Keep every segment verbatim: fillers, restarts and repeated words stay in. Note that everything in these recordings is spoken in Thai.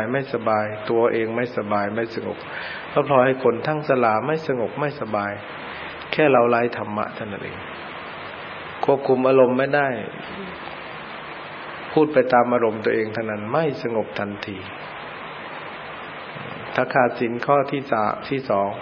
ไม่สบายตัวเองไม่สบายไม่สงบก็พลอยให้คนทั้งสลาไม่สงบไม่สบายแค่เราไร้ธรรมะเท่านั้นเองควบคุมอารมณ์ไม่ได้พูดไปตามอารมณ์ตัวเองเท่านั้นไม่สงบทันทีถ้าขาดศีลข้อที่สามที่สอง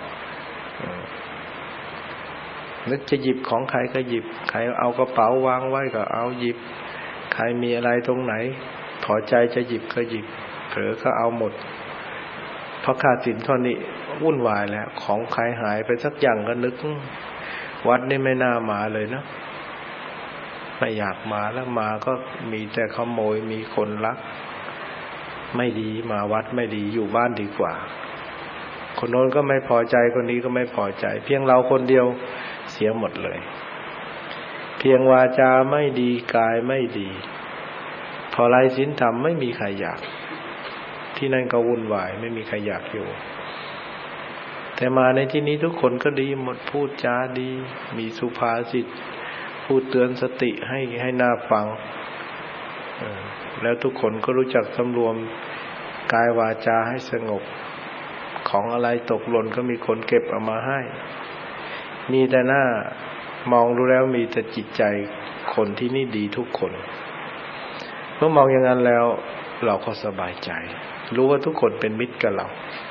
นึกจะหยิบของใครก็หยิบใครเอากระเป๋าวางไว้ก็เอาหยิบใครมีอะไรตรงไหนพอใจจะหยิบก็หยิบเผลอก็เอาหมดเพราะขาดศีลข้อนี้วุ่นวายแล้วของใครหายไปสักอย่างก็นึกวัดนี่ไม่น่ามาเลยนะไม่อยากมาแล้วมาก็มีแต่ขโมยมีคนลักไม่ดีมาวัดไม่ดีอยู่บ้านดีกว่าคนโน้นก็ไม่พอใจคนนี้ก็ไม่พอใจเพียงเราคนเดียวเสียหมดเลยเพียงวาจาไม่ดีกายไม่ดีพอไร้ศีลธรรมไม่มีใครอยากที่นั่นก็วุ่นวายไม่มีใครอยากอยู่แต่มาในที่นี้ทุกคนก็ดีหมดพูดจาดีมีสุภาษิตพูดเตือนสติให้ให้น่าฟังแล้วทุกคนก็รู้จักสำรวมกายวาจาให้สงบของอะไรตกหล่นก็มีคนเก็บเอามาให้มีแต่หน้ามองดูแล้วมีแต่จิตใจคนที่นี่ดีทุกคนเมื่อมองอย่างนั้นแล้วเราก็สบายใจรู้ว่าทุกคนเป็นมิตรกับเรา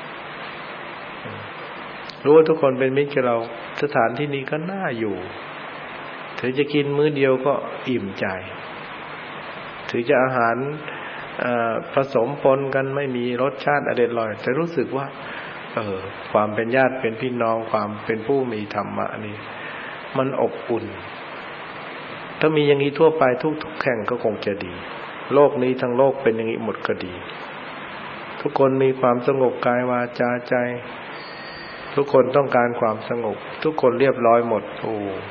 รู้ว่าทุกคนเป็นมิตรกับเราสถานที่นี้ก็น่าอยู่ถึงจะกินมื้อเดียวก็อิ่มใจถึงจะอาหารผสมปนกันไม่มีรสชาติอเด็ดอร่อยแต่รู้สึกว่าเออความเป็นญาติเป็นพี่น้องความเป็นผู้มีธรรมะนี่มันอบอุ่นถ้ามีอย่างนี้ทั่วไปทุกๆแห่งก็คงจะดีโลกนี้ทั้งโลกเป็นอย่างนี้หมดก็ดีทุกคนมีความสงบกายวาจาใจทุกคนต้องการความสงบทุกคนเรียบร้อยหมดโอ้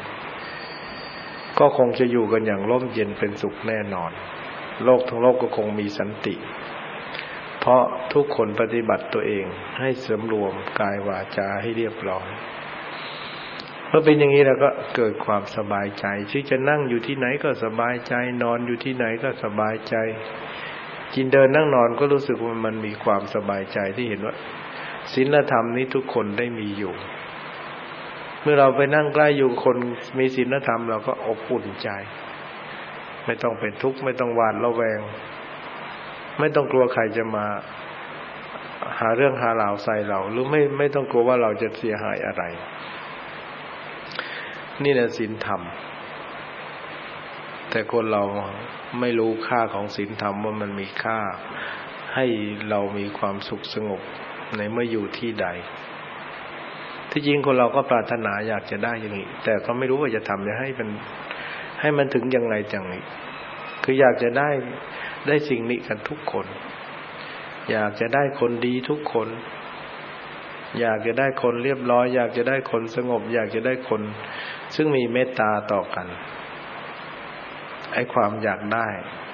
ก็คงจะอยู่กันอย่างร่มเย็นเป็นสุขแน่นอนโลกทั้งโลกก็คงมีสันติเพราะทุกคนปฏิบัติตัวเองให้สำรวมกายวาจาให้เรียบร้อยเมื่อเป็นอย่างนี้แล้วก็เกิดความสบายใจที่จะนั่งอยู่ที่ไหนก็สบายใจนอนอยู่ที่ไหนก็สบายใจกินเดินนั่งนอนก็รู้สึกว่ามันมีความสบายใจที่เห็นว่าศีลธรรมนี้ทุกคนได้มีอยู่เมื่อเราไปนั่งใกล้อยู่คนมีศีลธรรมเราก็อบอุ่นใจไม่ต้องเป็นทุกข์ไม่ต้องหวาดระแวงไม่ต้องกลัวใครจะมาหาเรื่องหาราวใส่เราหรือไม่ไม่ต้องกลัวว่าเราจะเสียหายอะไรนี่แหละศีลธรรมแต่คนเราไม่รู้ค่าของศีลธรรมว่ามันมีค่าให้เรามีความสุขสงบในเมื่ออยู่ที่ใดที่จริงคนเราก็ปรารถนาอยากจะได้อย่างนี้แต่ก็ไม่รู้ว่าจะทำยังไงให้มันให้มันถึงยังไงจังนี้คืออยากจะได้ได้สิ่งนี้กันทุกคนอยากจะได้คนดีทุกคนอยากจะได้คนเรียบร้อยอยากจะได้คนสงบอยากจะได้คนซึ่งมีเมตตาต่อกันไอ้ความอยากได้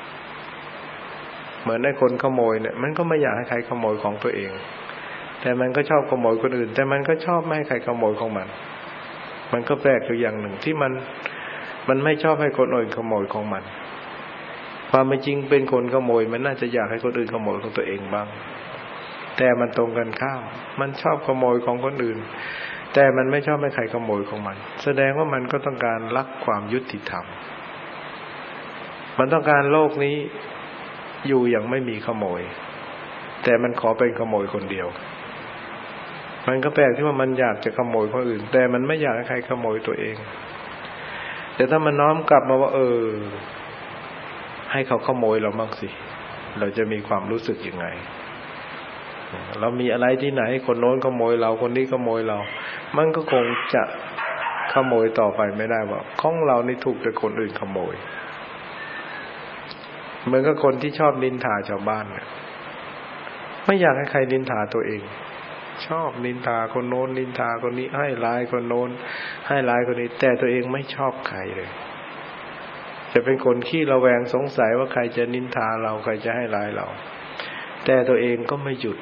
เหมือนไอ้คนขโมยเนี่ยมันก็ไม่อยากให้ใครขโมยของตัวเองแต่มันก็ชอบขโมยคนอื่นแต่มันก็ชอบไม่ให้ใครขโมยของมันมันก็แปลกอยู่อย่างหนึ่งที่มันมันไม่ชอบให้คนอื่นขโมยของมันความเป็นจริงเป็นคนขโมยมันน่าจะอยากให้คนอื่นขโมยของตัวเองบ้างแต่มันตรงกันข้ามมันชอบขโมยของคนอื่นแต่มันไม่ชอบให้ใครขโมยของมันแสดงว่ามันก็ต้องการรักความยุติธรรมมันต้องการโลกนี้อยู่อย่างไม่มีขโมยแต่มันขอเป็นขโมยคนเดียวมันก็แปลกที่ว่ามันอยากจะขโมยคนอื่นแต่มันไม่อยากให้ใครขโมยตัวเองแต่ถ้ามันน้อมกลับมาว่าเออให้เขาขโมยเราบ้างสิเราจะมีความรู้สึกยังไงเรามีอะไรที่ไหนคนโน้นขโมยเราคนนี้ขโมยเรามันก็คงจะขโมยต่อไปไม่ได้ว่าของเรานี่ถูกแต่คนอื่นขโมยเหมือนกับคนที่ชอบนินทาชาวบ้านเนี่ยไม่อยากให้ใครนินทาตัวเองชอบนินทาคนโน้นนินทาคนนี้ให้ร้ายคนโน้นให้ร้ายคนนี้แต่ตัวเองไม่ชอบใครเลยจะเป็นคนขี้ระแวงสงสัยว่าใครจะนินทาเราใครจะให้ร้ายเราแต่ตัวเองก็ไม่หยุด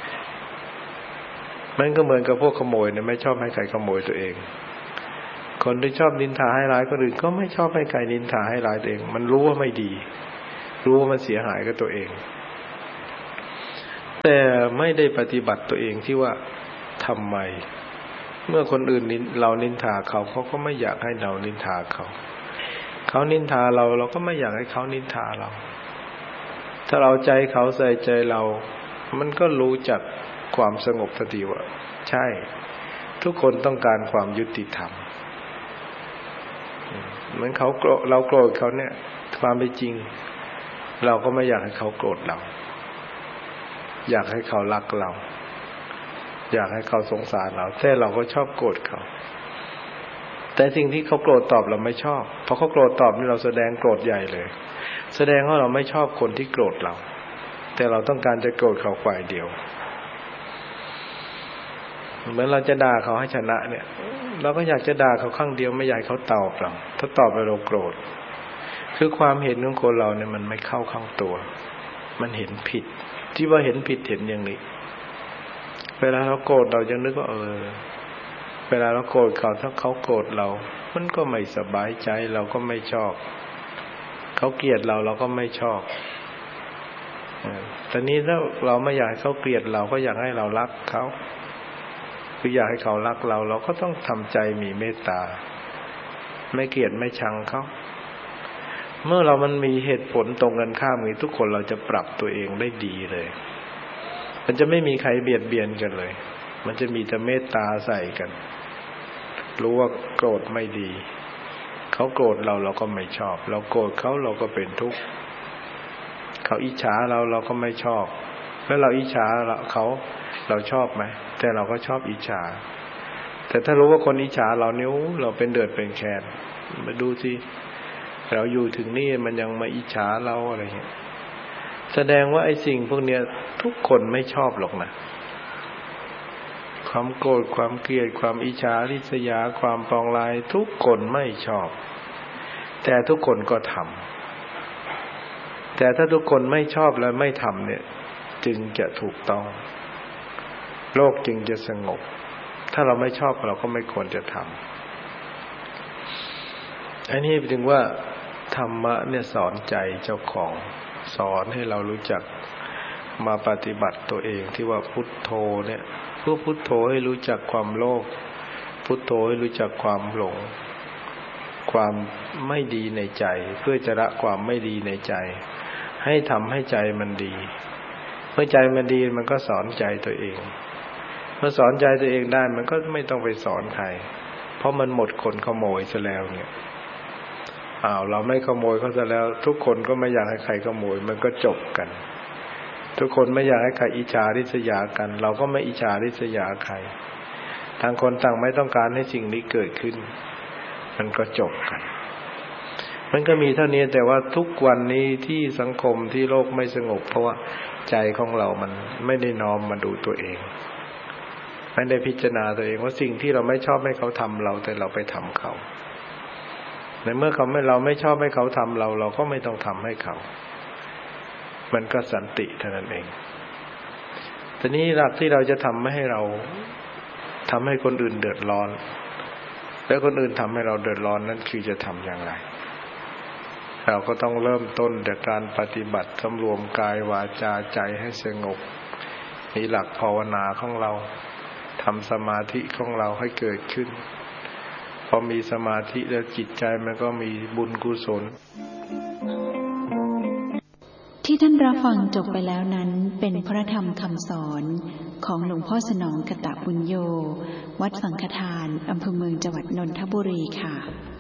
มันก็เหมือนกับพวกขโมยเนี่ยไม่ชอบให้ใครขโมยตัวเองคนที่ชอบนินทาให้ร้ายคนอื่นก็ไม่ชอบให้ใครนินทาให้ร้ายตัวเองมันรู้ว่าไม่ดีรู้ว่ามันเสียหายกับตัวเองแต่ไม่ได้ปฏิบัติตัวเองที่ว่าทำไมเมื่อคนอื่นเรานินทาเขาเขาก็ไม่อยากให้เรานินทาเขาเขานินทาเราเราก็ไม่อยากให้เขานินทาเราถ้าเราใจเขาใส่ใจเรามันก็รู้จักความสงบทันทีว่าใช่ทุกคนต้องการความยุติธรรมเหมือนเขาโกรธเราโกรธเขาเนี่ยความเป็นจริงเราก็ไม่อยากให้เขาโกรธเราอยากให้เขารักเราอยากให้เขาสงสารเราแต่เราก็ชอบโกรธเขาแต่สิ่งที่เขาโกรธตอบเราไม่ชอบพอเขาโกรธตอบนี่เราแสดงโกรธใหญ่เลยแสดงว่าเราไม่ชอบคนที่โกรธเราแต่เราต้องการจะโกรธเขาฝ่ายเดียวเหมือนเราจะด่าเขาให้ชนะเนี่ยเราก็อยากจะด่าเขาข้างเดียวไม่อยากเขาตอบเราถ้าตอบเราโกรธคือความเห็นของคนเราเนี่ยมันไม่เข้าข้างตัวมันเห็นผิดที่ว่าเห็นผิดเห็นอย่างนี้เวลาเราโกรธเราจะนึกว่าเออเวลาเราโกรธเขาถ้าเขาโกรธเรามันก็ไม่สบายใจเราก็ไม่ชอบเขาเกลียดเราเราก็ไม่ชอบแต่นี้ถ้าเราไม่อยากให้เขาเกลียดเราก็อยากให้เรารักเขาคืออยากให้เขารักเราเราก็ต้องทำใจมีเมตตาไม่เกลียดไม่ชังเขาเมื่อเรามันมีเหตุผลตรงกันข้ามนี้ทุกคนเราจะปรับตัวเองได้ดีเลยมันจะไม่มีใครเบียดเบียนกันเลยมันจะมีแต่เมตตาใส่กันรู้ว่าโกรธไม่ดีเขาโกรธเราเราก็ไม่ชอบเราโกรธเขาเราก็เป็นทุกข์เขาอิจฉาเราเราก็ไม่ชอบแล้วเราอิจฉาเขาเราชอบไหมแต่เราก็ชอบอิจฉาแต่ถ้ารู้ว่าคนอิจฉาเราเนี่ยเราเป็นเดือดเป็นแค้นมาดูสิเราอยู่ถึงนี่มันยังมาอิจฉาเราอะไรเงี้ยแสดงว่าไอ้สิ่งพวกเนี้ยทุกคนไม่ชอบหรอกนะความโกรธความเกลียดความอิจฉาริษยาความปองร้ายทุกคนไม่ชอบแต่ทุกคนก็ทำแต่ถ้าทุกคนไม่ชอบและไม่ทำเนี่ยจึงจะถูกต้องโลกจึงจะสงบถ้าเราไม่ชอบเราก็ไม่ควรจะทำอันนี้ถึงว่าธรรมะเนี่ยสอนใจเจ้าของสอนให้เรารู้จักมาปฏิบัติตัวเองที่ว่าพุทโธเนี่ยเพื่อพุทโธให้รู้จักความโลภพุทโธให้รู้จักความหลงความไม่ดีในใจเพื่อจะละความไม่ดีในใจให้ทำให้ใจมันดีเมื่อใจมันดีมันก็สอนใจตัวเองเมื่อสอนใจตัวเองได้มันก็ไม่ต้องไปสอนใครเพราะมันหมดคนขโมยซะแล้วเนี่ยอ้าวเราไม่ขโมยเขาซะแล้วทุกคนก็ไม่อยากให้ใครขโมยมันก็จบกันทุกคนไม่อยากให้ใครอิจฉาริษยากันเราก็ไม่อิจฉาริษยาใครต่างคนต่างไม่ต้องการให้สิ่งนี้เกิดขึ้นมันก็จบกันมันก็มีเท่านี้แต่ว่าทุกวันนี้ที่สังคมที่โลกไม่สงบเพราะว่าใจของเรามันไม่ได้น้อมมาดูตัวเองไม่ได้พิจารณาตัวเองว่าสิ่งที่เราไม่ชอบให้เขาทำเราแต่เราไปทำเขาในเมื่อเขาไม่เราไม่ชอบให้เขาทำเราเราก็ไม่ต้องทำให้เขามันก็สันติเท่านั้นเองทีนี้หลักที่เราจะทำไม่ให้เราทำให้คนอื่นเดือดร้อนแล้วคนอื่นทำให้เราเดือดร้อนนั้นคือจะทำอย่างไรเราก็ต้องเริ่มต้นจากการปฏิบัติสำรวมกายวาจาใจให้สงบมีหลักภาวนาของเราทำสมาธิของเราให้เกิดขึ้นพอมีสมาธิแล้วจิตใจมันก็มีบุญกุศลที่ท่านรับฟังจบไปแล้วนั้นเป็นพระธรรมคำสอนของหลวงพ่อสนองกตบุญโยวัดสังฆทานอำเภอเมืองจังหวัดนนทบุรีค่ะ